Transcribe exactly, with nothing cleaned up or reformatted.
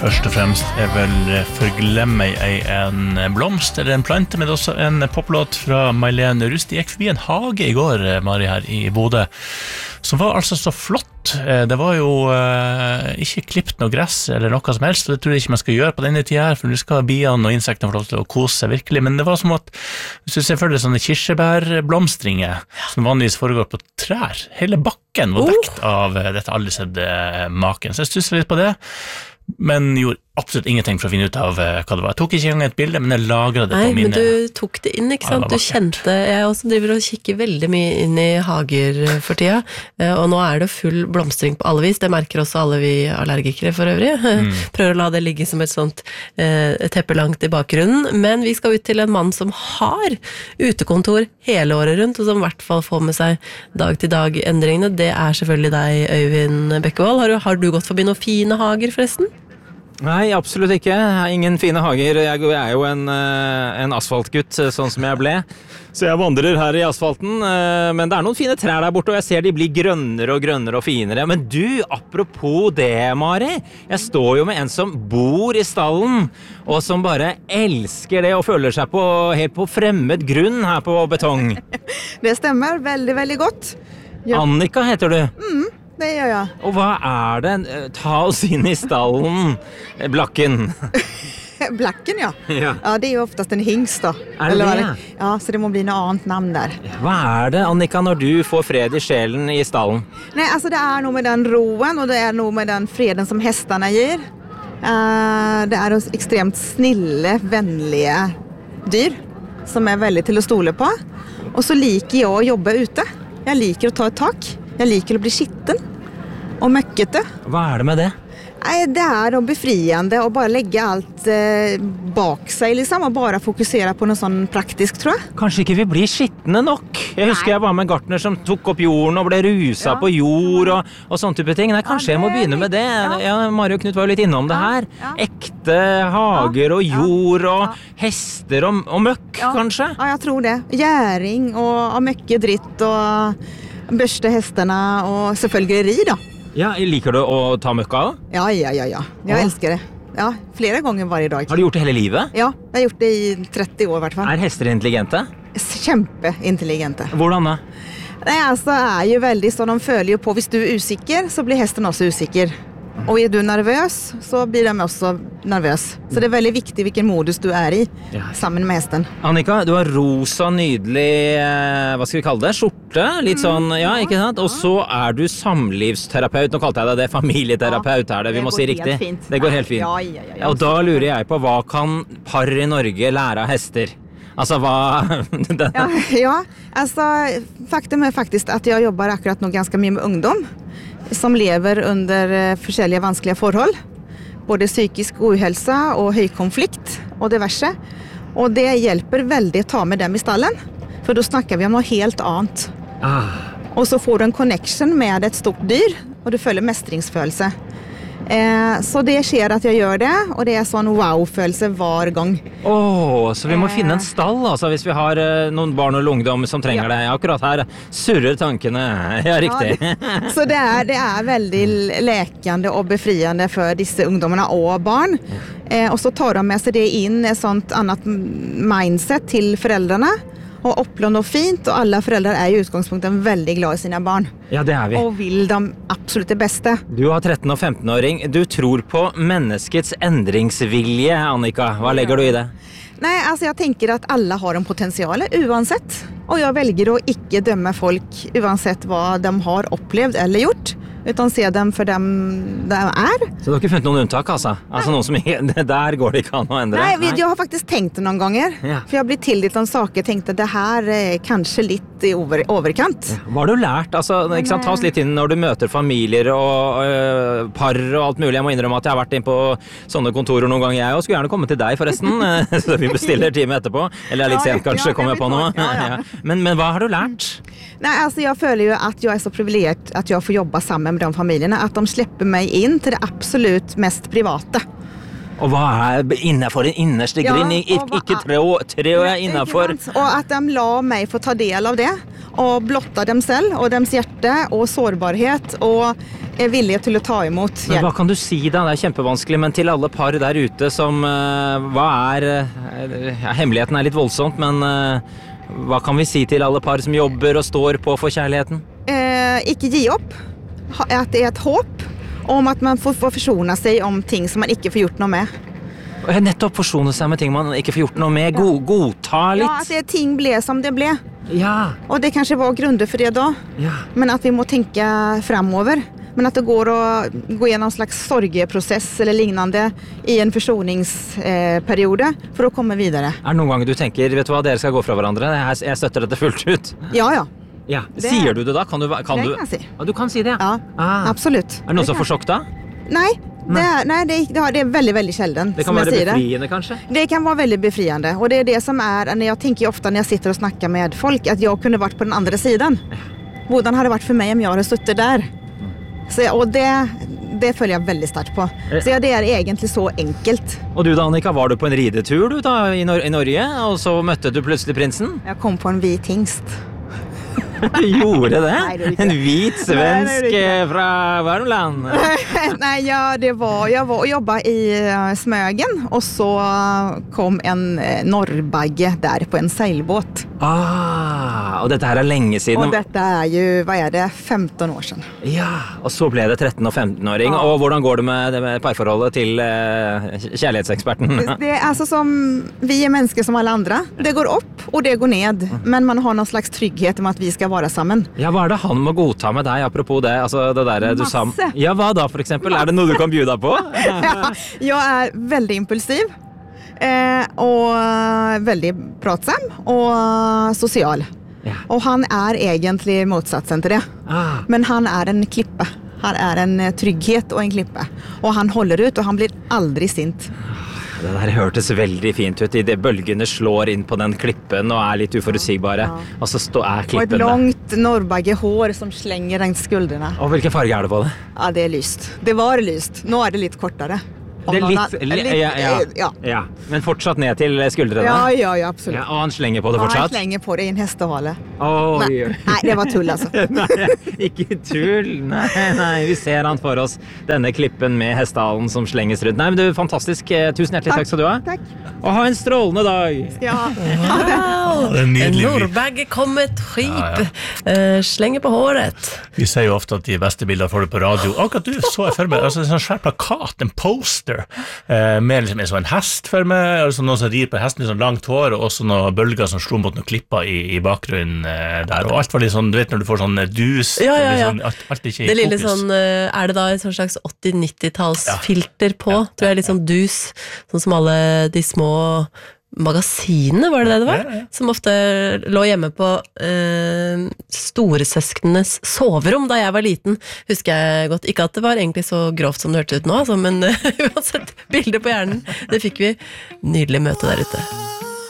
Først og fremst er vel Forglem meg ei en blomst eller en plante, men også en poplåt fra May-Len Rust. De gikk forbi en hage i går, Mari, her i Bodø, som var altså så flott. Det var jo eh, ikke klippt noe gress eller noe som helst, og det tror jeg ikke man skal gjøre på denne tiden her, for nå skal biene og insektene få lov til å kose seg virkelig, men det var som at, hvis du ser for deg sånne kirsebærblomstringer, som vanligvis foregår på trær, hele bakken var dekt av dette aldri sett maken, så jeg stusset litt på det, men gjorde absolutt ingenting for å finne ut av hva det var. Jeg tok ikke engang et bilde, men jeg lagret det Nei, på mine... Nei, men du tok det inn, ikke sant? Ja, du kjente... Jeg også driver og kikker veldig mye inn i hager for tida, og nå er det full blomstring på alle vis. Det merker også alle vi allergikere for øvrig. Mm. Prøver å la det ligge som et sånt eh, teppe langt i bakgrunnen, men vi skal ut til en mann som har utekontor hele året rundt, og som i hvert fall får med seg dag-til-dag-endringene. Det er selvfølgelig deg, Øyvind Bekkevold. Har du, har du gått forbi noen fine hager, forresten? Nei, absolutt ikke. Jeg har ingen fine hager. Jeg er jo en, en asfaltgutt, sånn som jeg ble. Så jeg vandrer her i asfalten. Men det er noen fine trær der borte, og jeg ser de blir grønnere og grønnere og finere. Men du, apropos det, Mari. Jeg står jo med en som bor i stallen, og som bare elsker det og føler seg på, helt på fremmed grunn her på betong. Det stemmer veldig, veldig godt. Ja. Annika heter du. Mm. Det gjør jeg. Og hva er det? Ta oss inn i stallen, Blakken. Blakken, ja. ja. Ja, det er jo oftest en hingst da. Er det det? Ja, så det må bli noe annet navn der. Hva er det, Annika, når du får fred i sjelen i stallen? Nei, altså det er noe med den roen, og det er noe med den freden som hestene gir. Uh, det er ekstremt snille, vennlige dyr, som er veldig til å stole på. Og så liker jeg å jobbe ute. Jeg liker å ta et tak. Jeg liker å bli skitten og møkkete. Hva er det med det? Nei, det er noe befriende å bare legge alt eh, bak seg, liksom, og bare fokusere på noe sånn praktisk, tror jeg. Kanskje ikke vi blir skittende nok? Jeg husker Nei. Jeg var med en gartner som tok opp jorden og ble rusa ja. På jord og, og sånne type ting. Nei, kanskje ja, jeg må begynne litt, med det. Ja. Ja, Mari og Knut var jo litt innom det her. Ja. Ekte hager og jord og ja. Hester og, og møkk, ja. Kanskje? Ja, jeg tror det. Gjæring og, og møkkedritt og børste hestene og selvfølgelig ri, da. Ja, liker du å ta møkka? Ja, ja, ja, ja. Jeg ja. Elsker det. Ja, flere ganger hver dag. Har du gjort det hele livet? Ja, jeg har gjort det i tretti år i hvert fall. Er hester intelligente? Kjempeintelligente. Hvordan da? Det altså, er jo veldig sånn, de føler jo på, hvis du er usikker, så blir hesten også usikker. Og er du nervøs, så blir de også nervøs. Så det er veldig viktig hvilken modus du er i, ja. Sammen med hesten. Annika, du har rosa, nydelig, hva skal vi kalle det, skjorte, litt sånn, ja, ikke sant? Og så er du samlivsterapeut, nå kalte jeg deg det, familieterapeut er det, vi må si riktig. Fint. Det går helt fint. Ja, ja, ja, ja. Og da lurer jeg på, hva kan par i Norge lære av hester? Altså, hva... ja, ja, altså, faktum er faktisk at jeg jobber akkurat nå ganske mye med ungdom, som lever under forskjellige vanskelige forhold, både psykisk uhelse og høykonflikt og diverse. Og det hjelper veldig å ta med dem i stallen, for da snakker vi om noe helt annet. Ah. Og så får du en connection med et stort dyr, og du føler mestringsfølelse. Eh, så det skjer at jeg gjør det, og det er sånn wow-følelse hver gang. Åh, så vi må eh. finne en stall, altså, hvis vi har eh, noen barn og ungdom som trenger ja. Det. Akkurat her surrer tankene. Ja, riktig. Ja, det, så det er, det er veldig lekende og befriende for disse ungdommene og barn. Eh, og så tar de med seg det inn et sånt annet mindset til foreldrene. Og opplånd og fint, og alle foreldre er i utgangspunktet veldig glad i sine barn. Ja, det er vi. Og vil de absolutt det beste. Du har tretten- og femten-åring. Du tror på menneskets endringsvilje, Annika. Hva legger du i det? Nei, altså jeg tenker at alle har en potensial, uansett. Og jeg velger å ikke dømme folk uansett hva de har opplevd eller gjort. Utan se dem for dem de er. Så du har ikke funnet noen unntak, altså? Altså noen som der går det ikke an å endre? Nei, Nei, jeg har faktisk tenkt det noen ganger. Ja. For jeg har blitt tildelt noen saker, jeg tenkte det her er kanskje litt i over, overkant. Ja. Hva har du lært? Altså, ikke sant? Ta oss litt inn når du møter familier og øh, par og alt mulig. Jeg må innrømme at jeg har vært inn på sånne kontorer noen ganger jeg, og skulle gjerne komme til deg forresten, så vi bestiller time etterpå. Eller litt ja, sent kanskje, ja, kommer jeg på noe. Ja, ja. Ja. Men, men hva har du lært? Nei, altså jeg føler jo at jeg er så privilegert at jeg får jobbe sammen med de familiene, at de slipper meg inn til det absolutt mest private. Og hva er innenfor den innerste grunn? Ja, ikke trå, trå er innenfor. Og at de la meg få ta del av det, og blotta dem selv, og deres hjerte, og sårbarhet, og är villiga till att ta emot Men hjälp. hva kan du si da? Det er kjempevanskelig, men til alle par der ute som, uh, hva er, uh, ja, hemmeligheten er litt voldsomt, men uh, hva kan vi si til alle par som jobber og står på for kjærligheten? Eh, ikke gi opp. Ha- At det är ett hopp om att man får, får försona sig om ting som man ikke får gjort noe med. Og nettopp forsone seg med ting man ikke får gjort noe med, go godta litt. Ja, att det ting ble som det ble. Ja, Och det kanske var grunder för det då. ja. Men att vi må tänka framover. Men att det går att gå igenom en slags sorgeprocess eller lignande i en försoningsperiod eh, för att komma vidare. Er det noen ganger du tenker, vet du hva, dere skal gå fra hverandre? Jeg, jeg støtter dette fullt ut. Ja, ja. Ja. Det- Sier du det da? Kan du, kan Det du? kan jeg si. Ja, du kan si det, Ja, Ah. absolut. Er det noen Det som kan- får sjokk da? Nej, det är, nej det, det är väldigt, väldigt sällan. Det kan som jag være säger det. befriende kanskje? Det kan vara väldigt befriande och det är det som är, när jag tänker ofta när jag sitter och snackar med folk, att jag kunde varit på den andra sidan. Hvordan hade varit för mig om jag hade suttit där? Så, och det, det följer jag väldigt starkt på. Så ja, det är egentligen så enkelt. Og du da, Annika, var du på en ridetur du da i, Nor i Norge, og så møtte du plutselig prinsen? Jag kom på en vit hingst. Du gjorde det? Nei, det gjorde ikke En det. hvit Nei, det svensk gjorde ikke eh, fra Värmland? Nej, ja, det var, jag var och jobbade i eh, Smögen och så kom en eh, norrbagge där på en seilbåt. Ah, og dette her er lenge siden. Och detta är ju, vad är det, femton år sedan. Ja, og så ble det tretten- og femten-åring. Ja. Og hvordan går det med, det med parforholdet til eh, kjærlighetseksperten? Det är alltså som, vi är människor som alla andra. Det går upp och det går ned. Men man har någon slags trygghet om att vi ska vara sammen. Ja, hva er det han må godta med deg, apropos det? Altså, det der du sa. Masse. Ja, hva da, for eksempel? Er det noe du kan bjuda på? Ja, jag är väldigt impulsiv. Eh, och väldigt pratsam och social. Ja. Och han är egentligen motsatsen till det. Ah, Men han är en klippa. Han är en eh, trygghet och en klippa. Och han håller ut och han blir aldrig sint. det der hørtes veldig fint ut. I det bølgene slår inn på den klippen og er litt uforutsigbare. Og så stå, er Och ett klippen der. långt norrbaggehår som slänger längs skulderna. Og hvilken farge er det på det? Ja, det är lyst. Det var lyst. Nu är det lite kortare. Det er Om litt, någon- li- lite- ja, ja, ja. ja. Men fortsatt ned til skuldrene? Ja, ja, ja, absolut. Ja, og han slenger på det Ja, han fortsatt? slänger på det i en hästehale. Oi. Nej, nej, det var tull alltså. Nei, ikke tull. Nei, nei, vi ser han for oss. Denne klippen med hestehalen som slenges rundt. Nei, men du, fantastisk. Tusen hjertelig takk skal du ha. Tack. Og ha en strålende dag. Ja. Wow, det er en nydelig. norrbagge kom med et skip, Ja, Eh, slenger på håret. Vi sier jo ofte at de beste bildene får du på radio. Akkurat du så jeg for meg altså, en sånn svær plakat, en poster, eh, med liksom en sånn hest for meg, altså noen som rir på hesten i sånn langt hår, og også noen bølger som slo mot noen klipper i, i bakgrunnen eh, der. Og alt var litt sånn, du vet når du får sånn dus, Ja, ja, litt ja. sånn, alt, alt ikke i Det lille fokus. sånn, eh, er det da et sånn slags åtti-nitti-tallsfilter på, Ja. tror jeg, litt sånn dus, sånn som alle de små magasinene, var det det det var? Ja, ja, ja. Som ofte lå hjemme på eh, storesøsknenes soverom da jeg var liten, husker jeg godt. Ikke at det var egentlig så grovt som det hørtes ut nå, altså, men uansett, bilder på hjernen, det fikk vi. Nydelig møte der ute.